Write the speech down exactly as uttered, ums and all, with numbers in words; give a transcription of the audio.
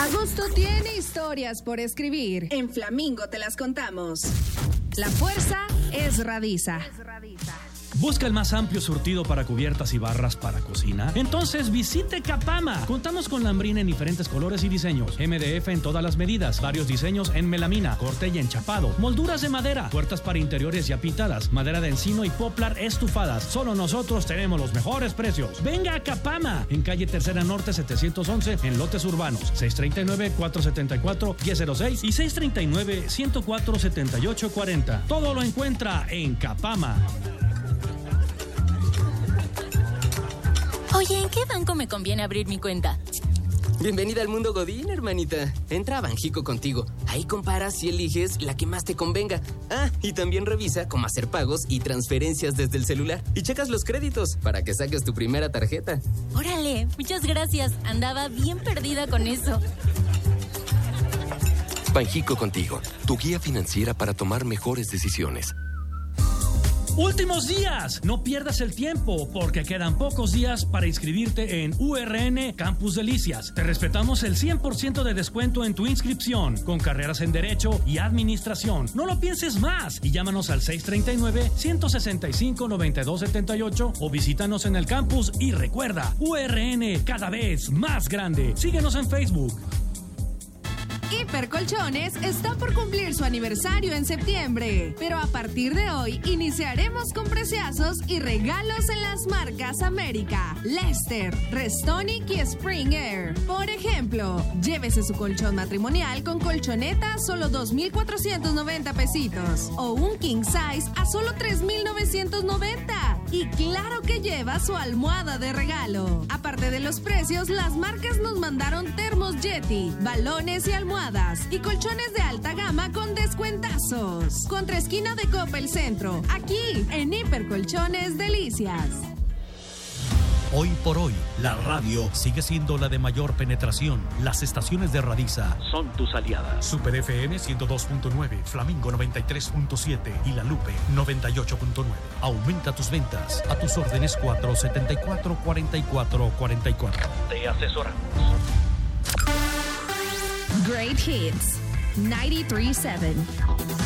Agosto tiene historias por escribir. En Flamingo te las contamos. La fuerza es Radiza. ¿Busca el más amplio surtido para cubiertas y barras para cocina? Entonces visite Capama. Contamos con lambrina en diferentes colores y diseños. M D F en todas las medidas. Varios diseños en melamina, corte y enchapado. Molduras de madera. Puertas para interiores ya pintadas. Madera de encino y poplar estufadas. Solo nosotros tenemos los mejores precios. Venga a Capama. En calle Tercera Norte setecientos once en lotes urbanos. seis tres nueve, cuatro siete cuatro, uno cero seis y seis tres nueve, uno cero cuatro, siete ocho cuatro cero. Todo lo encuentra en Capama. Oye, ¿en qué banco me conviene abrir mi cuenta? Bienvenida al mundo Godín, hermanita. Entra a Banjico Contigo. Ahí comparas y eliges la que más te convenga. Ah, y también revisa cómo hacer pagos y transferencias desde el celular. Y checas los créditos para que saques tu primera tarjeta. Órale, muchas gracias. Andaba bien perdida con eso. Banjico Contigo, tu guía financiera para tomar mejores decisiones. ¡Últimos días! No pierdas el tiempo, porque quedan pocos días para inscribirte en U R N Campus Delicias. Te respetamos el cien por ciento de descuento en tu inscripción, con carreras en Derecho y Administración. No lo pienses más y llámanos al seis tres nueve, uno seis cinco, nueve dos siete ocho o visítanos en el campus y recuerda, U R N cada vez más grande. Síguenos en Facebook. Hipercolchones está por cumplir su aniversario en septiembre, pero a partir de hoy iniciaremos con preciazos y regalos en las marcas América, Lester, Restonic y Spring Air. Por ejemplo, llévese su colchón matrimonial con colchoneta a solo dos mil cuatrocientos noventa pesitos o un king size a solo tres mil novecientos noventa. Y claro que lleva su almohada de regalo. Aparte de los precios, las marcas nos mandaron termos Yeti, balones y almohadas y colchones de alta gama con descuentazos. Contra esquina de Coppel Centro, aquí en Hipercolchones Delicias. Hoy por hoy, la radio sigue siendo la de mayor penetración. Las estaciones de Radiza son tus aliadas. Super F M ciento dos punto nueve, Flamingo noventa y tres punto siete y La Lupe noventa y ocho punto nueve. Aumenta tus ventas. A tus órdenes cuatro siete cuatro, cuatro cuatro cuatro cuatro. Te asesoramos. Great Hits noventa y tres punto siete.